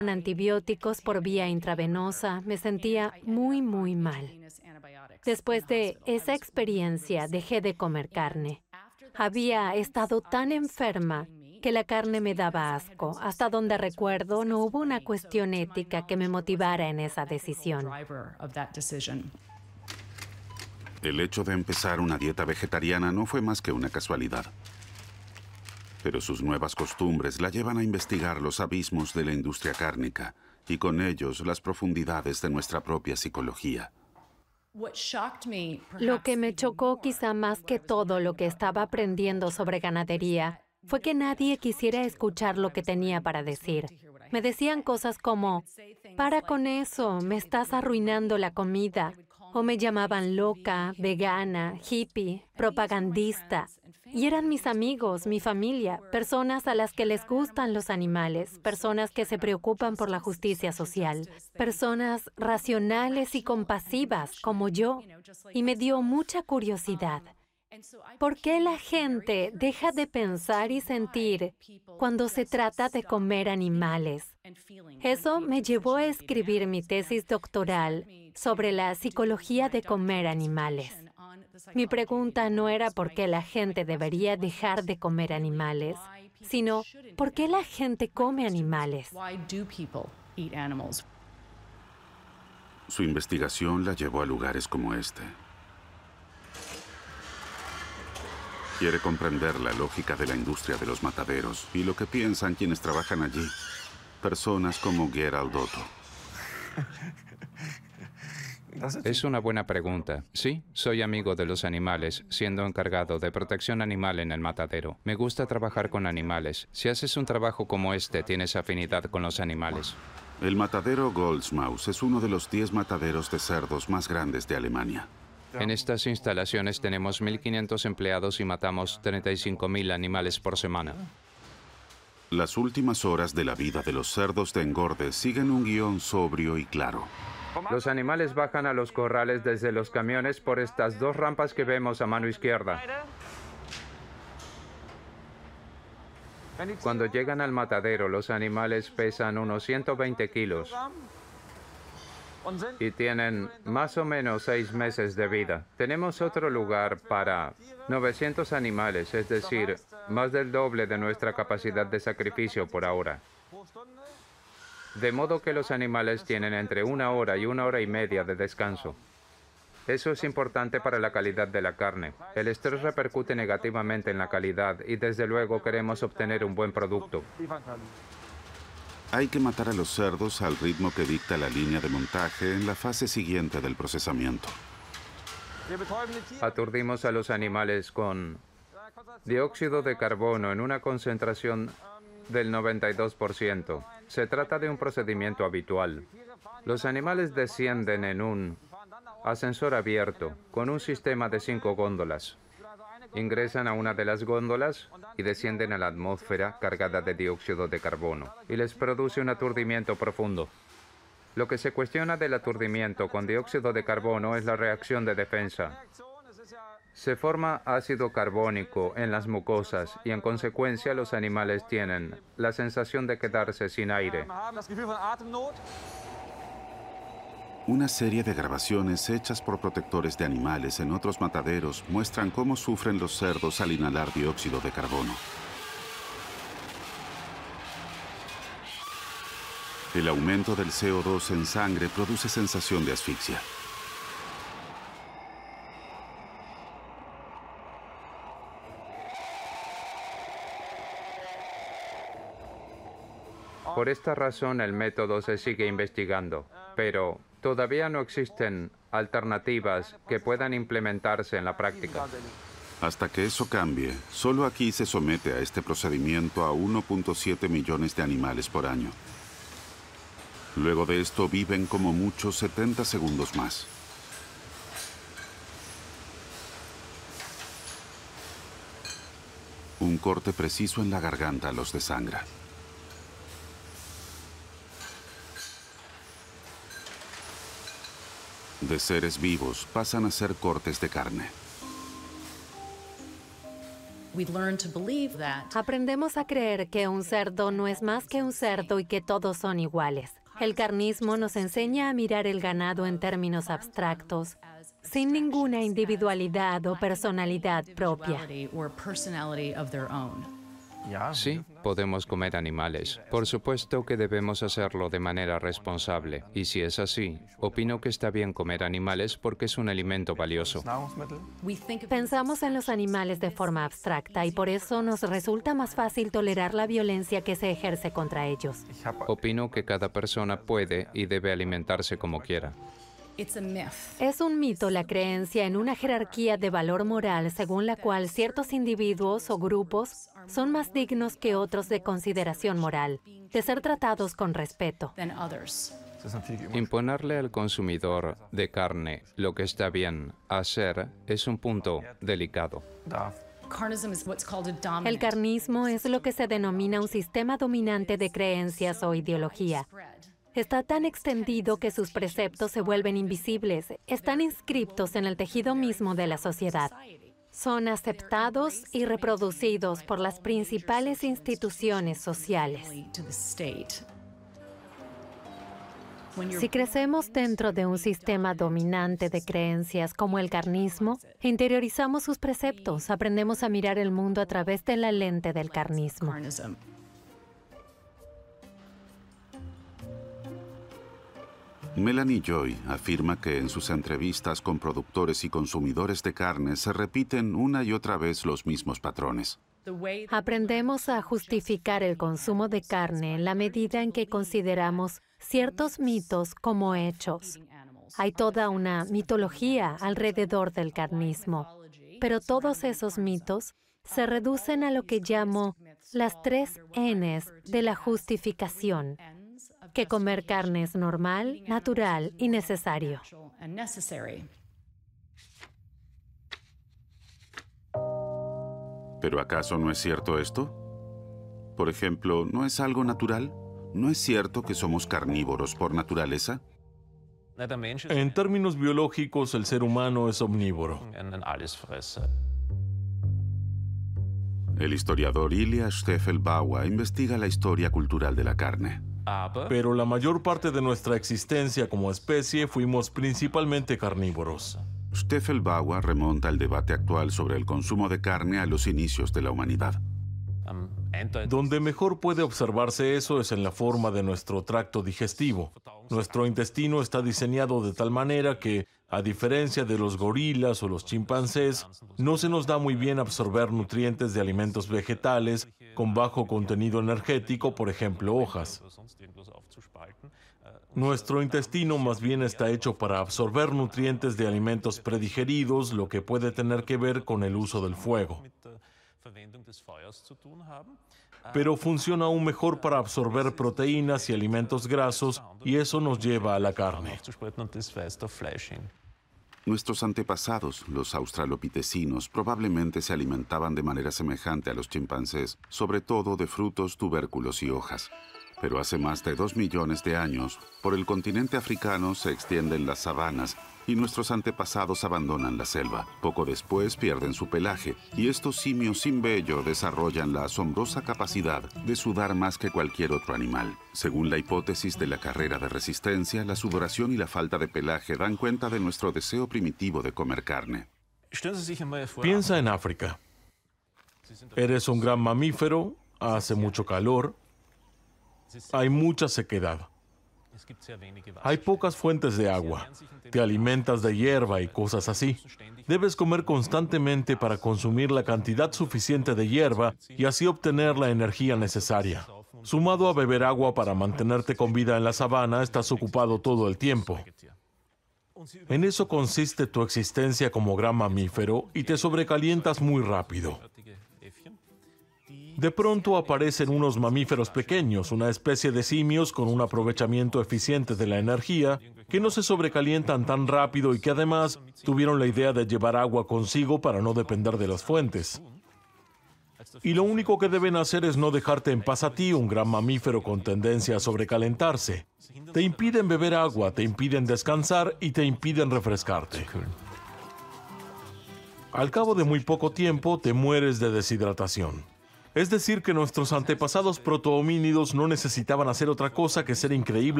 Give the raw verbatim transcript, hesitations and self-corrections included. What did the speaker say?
antibióticos por vía intravenosa, me sentía muy, muy mal. Después de esa experiencia, dejé de comer carne. Había estado tan enferma que la carne me daba asco. Hasta donde recuerdo, no hubo una cuestión ética que me motivara en esa decisión. El hecho de empezar una dieta vegetariana no fue más que una casualidad. Pero sus nuevas costumbres la llevan a investigar los abismos de la industria cárnica y con ellos las profundidades de nuestra propia psicología. Lo que me chocó quizá más que todo lo que estaba aprendiendo sobre ganadería fue que nadie quisiera escuchar lo que tenía para decir. Me decían cosas como, para con eso, me estás arruinando la comida. O me llamaban loca, vegana, hippie, propagandista. Y eran mis amigos, mi familia, personas a las que les gustan los animales, personas que se preocupan por la justicia social, personas racionales y compasivas como yo. Y me dio mucha curiosidad. ¿Por qué la gente deja de pensar y sentir cuando se trata de comer animales? Eso me llevó a escribir mi tesis doctoral sobre la psicología de comer animales. Mi pregunta no era por qué la gente debería dejar de comer animales, sino por qué la gente come animales. Su investigación la llevó a lugares como este. Quiere comprender la lógica de la industria de los mataderos y lo que piensan quienes trabajan allí. Personas como Gerald Otto. Es una buena pregunta. Sí, soy amigo de los animales, siendo encargado de protección animal en el matadero. Me gusta trabajar con animales. Si haces un trabajo como este, tienes afinidad con los animales. El matadero Goldsmaus es uno de los diez mataderos de cerdos más grandes de Alemania. En estas instalaciones tenemos mil quinientos empleados y matamos treinta y cinco mil animales por semana. Las últimas horas de la vida de los cerdos de engorde siguen un guión sobrio y claro. Los animales bajan a los corrales desde los camiones por estas dos rampas que vemos a mano izquierda. Cuando llegan al matadero, los animales pesan unos ciento veinte kilos. Y tienen más o menos seis meses de vida. Tenemos otro lugar para novecientos animales, es decir, más del doble de nuestra capacidad de sacrificio por ahora. De modo que los animales tienen entre una hora y una hora y media de descanso. Eso es importante para la calidad de la carne. El estrés repercute negativamente en la calidad y desde luego queremos obtener un buen producto. Hay que matar a los cerdos al ritmo que dicta la línea de montaje en la fase siguiente del procesamiento. Aturdimos a los animales con dióxido de carbono en una concentración del noventa y dos por ciento. Se trata de un procedimiento habitual. Los animales descienden en un ascensor abierto con un sistema de cinco góndolas. Ingresan a una de las góndolas y descienden a la atmósfera cargada de dióxido de carbono y les produce un aturdimiento profundo. Lo que se cuestiona del aturdimiento con dióxido de carbono es la reacción de defensa. Se forma ácido carbónico en las mucosas y en consecuencia los animales tienen la sensación de quedarse sin aire. Una serie de grabaciones hechas por protectores de animales en otros mataderos muestran cómo sufren los cerdos al inhalar dióxido de carbono. El aumento del C O dos en sangre produce sensación de asfixia. Por esta razón el método se sigue investigando, pero todavía no existen alternativas que puedan implementarse en la práctica. Hasta que eso cambie, solo aquí se somete a este procedimiento a uno punto siete millones de animales por año. Luego de esto viven como mucho setenta segundos más. Un corte preciso en la garganta los desangra. De seres vivos pasan a ser cortes de carne. Aprendemos a creer que un cerdo no es más que un cerdo y que todos son iguales. El carnismo nos enseña a mirar el ganado en términos abstractos, sin ninguna individualidad o personalidad propia. Sí, podemos comer animales. Por supuesto que debemos hacerlo de manera responsable. Y si es así, opino que está bien comer animales porque es un alimento valioso. Pensamos en los animales de forma abstracta y por eso nos resulta más fácil tolerar la violencia que se ejerce contra ellos. Opino que cada persona puede y debe alimentarse como quiera. Es un mito la creencia en una jerarquía de valor moral según la cual ciertos individuos o grupos son más dignos que otros de consideración moral, de ser tratados con respeto. Imponerle al consumidor de carne lo que está bien hacer es un punto delicado. El carnismo es lo que se denomina un sistema dominante de creencias o ideología. Está tan extendido que sus preceptos se vuelven invisibles, están inscriptos en el tejido mismo de la sociedad. Son aceptados y reproducidos por las principales instituciones sociales. Si crecemos dentro de un sistema dominante de creencias como el carnismo, interiorizamos sus preceptos, aprendemos a mirar el mundo a través de la lente del carnismo. Melanie Joy afirma que en sus entrevistas con productores y consumidores de carne se repiten una y otra vez los mismos patrones. Aprendemos a justificar el consumo de carne en la medida en que consideramos ciertos mitos como hechos. Hay toda una mitología alrededor del carnismo, pero todos esos mitos se reducen a lo que llamo las tres N's de la justificación, que comer carne es normal, natural y necesario. ¿Pero acaso no es cierto esto? Por ejemplo, ¿no es algo natural? ¿No es cierto que somos carnívoros por naturaleza? En términos biológicos, el ser humano es omnívoro. El historiador Ilya Steffel-Bauer investiga la historia cultural de la carne. Pero la mayor parte de nuestra existencia como especie fuimos principalmente carnívoros. Steffel-Bauer remonta el debate actual sobre el consumo de carne a los inicios de la humanidad. Donde mejor puede observarse eso es en la forma de nuestro tracto digestivo. Nuestro intestino está diseñado de tal manera que, a diferencia de los gorilas o los chimpancés, no se nos da muy bien absorber nutrientes de alimentos vegetales con bajo contenido energético, por ejemplo, hojas. Nuestro intestino más bien está hecho para absorber nutrientes de alimentos predigeridos, lo que puede tener que ver con el uso del fuego. Pero funciona aún mejor para absorber proteínas y alimentos grasos, y eso nos lleva a la carne. Nuestros antepasados, los australopitecinos, probablemente se alimentaban de manera semejante a los chimpancés, sobre todo de frutos, tubérculos y hojas. Pero hace más de dos millones de años, por el continente africano se extienden las sabanas y nuestros antepasados abandonan la selva. Poco después pierden su pelaje y estos simios sin vello desarrollan la asombrosa capacidad de sudar más que cualquier otro animal. Según la hipótesis de la carrera de resistencia, la sudoración y la falta de pelaje dan cuenta de nuestro deseo primitivo de comer carne. Piensa en África. Eres un gran mamífero, hace mucho calor, hay mucha sequedad. Hay pocas fuentes de agua. Te alimentas de hierba y cosas así. Debes comer constantemente para consumir la cantidad suficiente de hierba y así obtener la energía necesaria. Sumado a beber agua para mantenerte con vida en la sabana, estás ocupado todo el tiempo. En eso consiste tu existencia como gran mamífero y te sobrecalientas muy rápido. De pronto aparecen unos mamíferos pequeños, una especie de simios con un aprovechamiento eficiente de la energía, que no se sobrecalientan tan rápido y que además tuvieron la idea de llevar agua consigo para no depender de las fuentes. Y lo único que deben hacer es no dejarte en paz a ti, un gran mamífero con tendencia a sobrecalentarse. Te impiden beber agua, te impiden descansar y te impiden refrescarte. Al cabo de muy poco tiempo te mueres de deshidratación. Es decir, que nuestros antepasados protohomínidos no necesitaban hacer otra cosa que ser increíbles